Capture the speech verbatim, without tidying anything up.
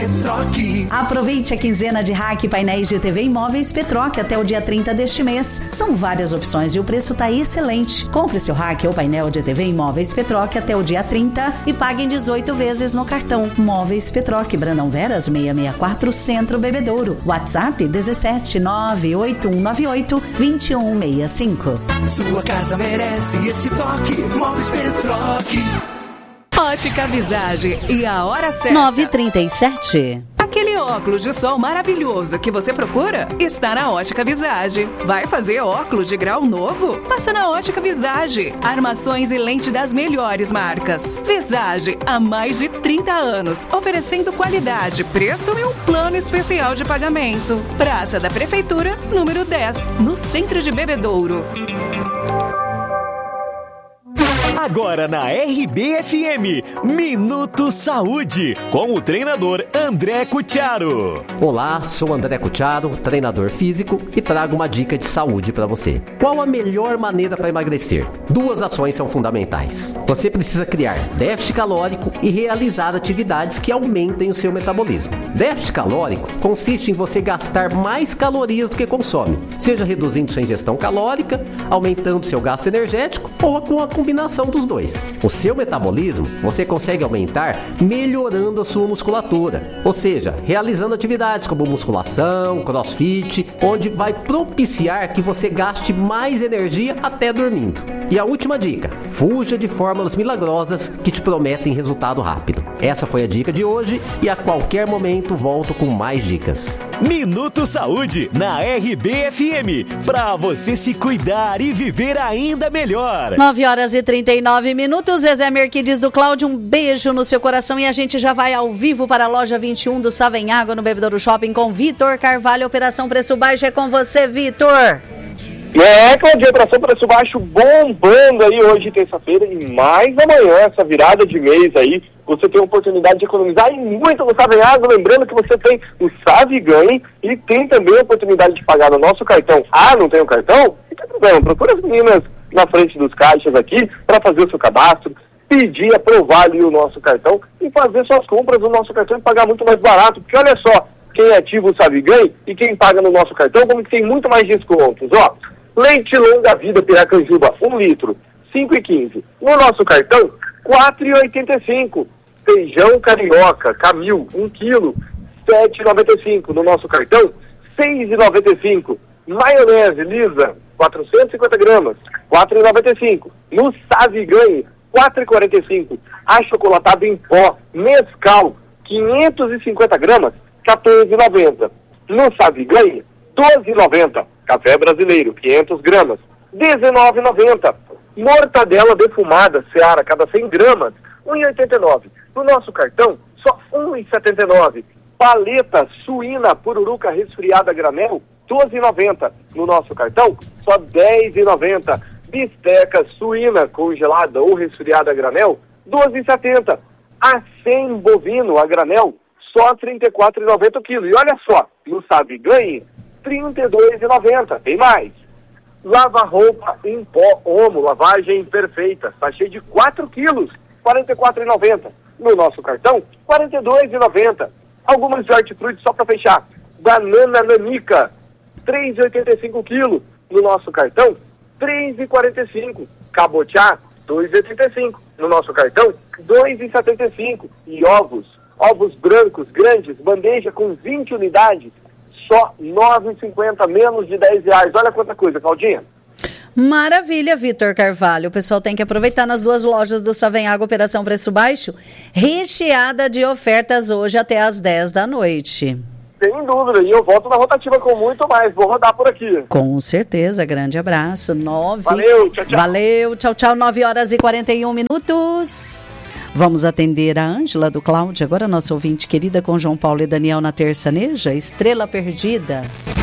Petroc. Aproveite a quinzena de rack painéis de T V e móveis Petroc até o dia trinta deste mês. São várias opções e o preço tá excelente. Compre seu rack ou painel de T V e móveis Petroc até o dia trinta e pague em dezoito vezes no cartão. Móveis Petroc, Brandão Veras seiscentos e sessenta e quatro, Centro Bebedouro. WhatsApp dezessete nove oito um nove oito dois um seis cinco. Sua casa merece esse toque. Móveis Petroc. Ótica Visage e a hora certa. nove e trinta e sete. Aquele óculos de sol maravilhoso que você procura está na Ótica Visage. Vai fazer óculos de grau novo? Passa na Ótica Visage. Armações e lente das melhores marcas. Visage, há mais de trinta anos, oferecendo qualidade, preço e um plano especial de pagamento. Praça da Prefeitura, número dez, no centro de Bebedouro. Agora na R B F M, Minuto Saúde, com o treinador André Cutiaro. Olá, sou André Cutiaro, treinador físico, e trago uma dica de saúde para você. Qual a melhor maneira para emagrecer? Duas ações são fundamentais. Você precisa criar déficit calórico e realizar atividades que aumentem o seu metabolismo. Déficit calórico consiste em você gastar mais calorias do que consome, seja reduzindo sua ingestão calórica, aumentando seu gasto energético ou com a combinação dos dois. O seu metabolismo você consegue aumentar melhorando a sua musculatura, ou seja, realizando atividades como musculação, crossfit, onde vai propiciar que você gaste mais energia até dormindo. E a última dica: fuja de fórmulas milagrosas que te prometem resultado rápido. Essa foi a dica de hoje e a qualquer momento volto com mais dicas. Minuto Saúde na R B F M, para você se cuidar e viver ainda melhor. nove horas e trinta e nove minutos. Zezé Merquides do Cláudio, um beijo no seu coração e a gente já vai ao vivo para a loja vinte e um do Savenhago no Bebedouro Shopping com Vitor Carvalho. Operação Preço Baixo é com você, Vitor. É, Claudia, Operação Preço Baixo bombando aí hoje, terça-feira, e mais amanhã, essa virada de mês aí, você tem a oportunidade de economizar e muito no Savenhago. Lembrando que você tem o Save Ganhe e tem também a oportunidade de pagar no nosso cartão. Ah, não tem o cartão? Não tem problema, procura as meninas na frente dos caixas aqui para fazer o seu cadastro, pedir, aprovar ali o nosso cartão e fazer suas compras no nosso cartão e pagar muito mais barato, porque olha só, quem ativa o Save Ganhe e quem paga no nosso cartão, como que tem muito mais descontos, ó. Leite Longa Vida Piracanjuba, um litro, cinco e quinze. No nosso cartão, quatro e oitenta e cinco. Feijão Carioca, Camil, um quilo, sete e noventa e cinco. No nosso cartão, seis e noventa e cinco. Maionese lisa, quatrocentos e cinquenta gramas, quatro e noventa e cinco. No Save Ganhe, quatro e quarenta e cinco. Achocolatado em pó, Nescau, quinhentos e cinquenta gramas, quatorze e noventa. No Save Ganhe, doze e noventa. Café brasileiro, quinhentas gramas, dezenove e noventa. Mortadela defumada, Seara, cada cem gramas, um e oitenta e nove. No nosso cartão, só um e setenta e nove. Paleta suína pururuca resfriada granel, doze e noventa. No nosso cartão, só dez e noventa. Bisteca suína congelada ou resfriada granel, doze e setenta. Acém bovino a granel, só trinta e quatro e noventa o quilo. E olha só, no Save Ganhe, trinta e dois e noventa. Tem mais. Lava-roupa em pó Omo, lavagem perfeita, sachê de quatro quilos, quarenta e quatro e noventa. No nosso cartão, quarenta e dois e noventa. Algumas de hortifruti só para fechar. Banana nanica, três e oitenta e cinco quilos. No nosso cartão, três e quarenta e cinco. Cabotiá, dois e oitenta e cinco. No nosso cartão, dois e setenta e cinco. E ovos, ovos brancos grandes, bandeja com vinte unidades, só nove e cinquenta, menos de dez reais. Olha quanta coisa, Claudinha. Maravilha, Vitor Carvalho. O pessoal tem que aproveitar nas duas lojas do Savenhago, Operação Preço Baixo, recheada de ofertas hoje até às dez da noite. Sem dúvida, e eu volto na rotativa com muito mais. Vou rodar por aqui. Com certeza, grande abraço. Nove... Valeu, tchau, tchau. Valeu, tchau, tchau. nove horas e quarenta e um minutos. Vamos atender a Ângela do Cláudio, agora nossa ouvinte querida, com João Paulo e Daniel na Terçaneja, Estrela Perdida.